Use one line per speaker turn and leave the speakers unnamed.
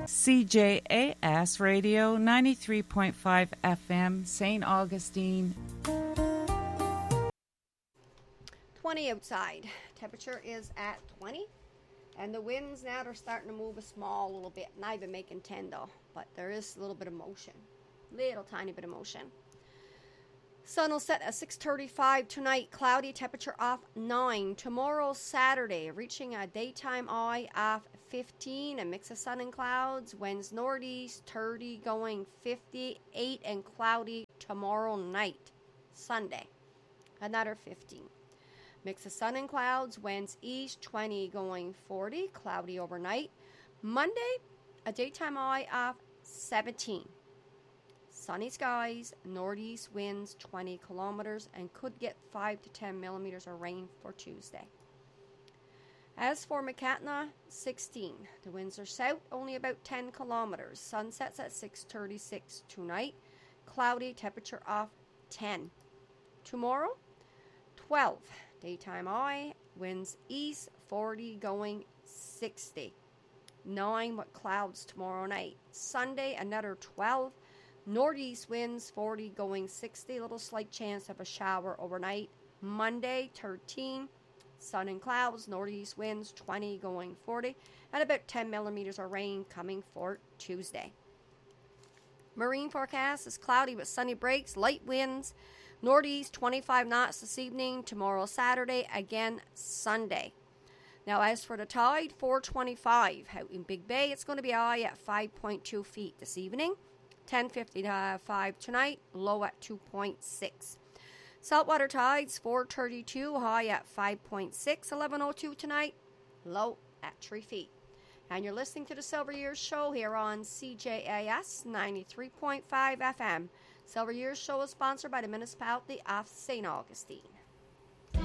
CJAS Radio 93.5 FM, St. Augustine.
20 outside. Temperature is at 20. And the winds now are starting to move a small little bit. Not even making 10 though. But there is a little bit of motion. Little tiny bit of motion. Sun will set at 6:35 tonight. Cloudy, temperature off 9. Tomorrow, Saturday, reaching a daytime high of 15. A mix of sun and clouds. Winds northeast, 30 going 58 and cloudy tomorrow night. Sunday, another 15. Mix of sun and clouds. Winds east, 20 going 40. Cloudy overnight. Monday, a daytime high of 17. Sunny skies, northeast winds 20 kilometers, and could get 5 to 10 millimeters of rain for Tuesday. As for Macatna, 16. The winds are south, only about 10 kilometers. Sun sets at 6:36 tonight. Cloudy, temperature off 10. Tomorrow, 12. Daytime high, winds east, 40 going 60. 9 with clouds tomorrow night. Sunday, another 12. Northeast winds 40 going 60. Little slight chance of a shower overnight. Monday 13. Sun and clouds. Northeast winds 20 going 40. And about 10 millimeters of rain coming for Tuesday. Marine forecast is cloudy with sunny breaks. Light winds. Northeast 25 knots this evening. Tomorrow Saturday. Again Sunday. Now as for the tide, 4:25 out in Big Bay. It's going to be high at 5.2 feet this evening. 10:55 tonight, low at 2.6. Saltwater tides, 4:32, high at 5.6. 11:02 tonight, low at 3 feet. And you're listening to the Silver Years Show here on CJAS 93.5 FM. Silver Years Show is sponsored by the Municipality of St. Augustine.